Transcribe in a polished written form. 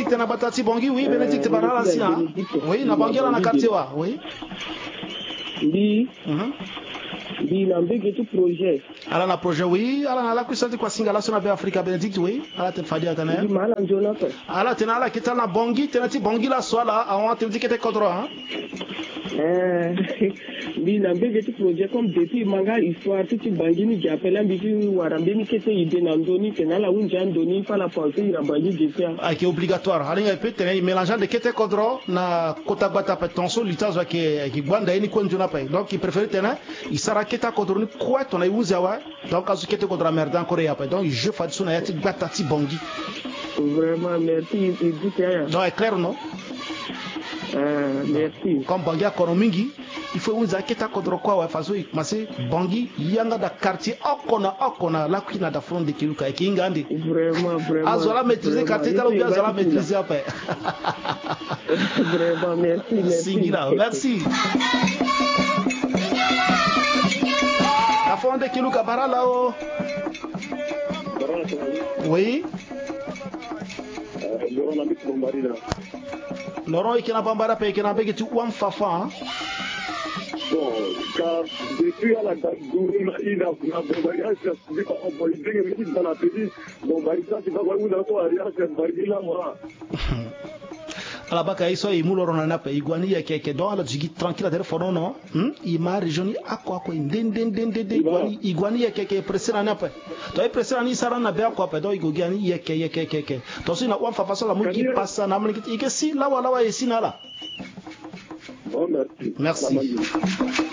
Bénédicte na batati bongi, oui, Bénédicte barala si, hein. Oui, na bangi la na quartier wa, oui. Oui. Oui, na mbege tout projet. Ala na projet, oui. Ala na la kusanti kwa singala sona be Afrika Bénédicte, oui. Ala te fadi atane. Oui, mala njona pa. Ala tena ala kita na bongi, tena ti bongi la swala, awan te dikete kodro, hein. Oui, na mbege tout projet comme depuis manga histoire tout bangi ni japela bifi warambe ni kete ide na ndoni tena la unja ndoni pa la pensée ira bangi jefia. Ah, qui est obligatoire. Alinga peut tenir mélangeant de kete kodro na kota bata pe tonso litazo qui gwanda ini ko njuna pe. Donc il préfère tenir il sera keta kodro ni quoi ton ay uzawa. Donc azu kete kodro merdan kore ya pe. Donc je fais suna yati batati bongi. Vraiment merci il dit clair. Donc est clair non? Merci. Comme bangi a konomingi il faut uza keta kodro kwa wa faso ikmase bangi yanga da quartier okona la kina da front de kiluka e kingandi. Vraiment azola maîtriser quartier tala ou azola maîtriser après. Vraiment merci. Singila, merci. La front de kiluka barala o. Oui. Laurent ikina bambara pe ikina begi tu wan fafa. Bon, car depuis à la Gagouna, il a bombardé, c'est pas envoyé, il dans la petite, bombardé, c'est pas où dans toi, il y a cette bombardé là, moi. ala baka iso i mulo rona nape igwani ya keke do ala jigi tranquille der fono no i ma regioni akwa ko den igwani ya keke presera nape to e presera ni sara na be akwa pe do igogani ya keke to sina wa fa faso la mu ki passa na mni ki si lawa e sinala. Bon, merci.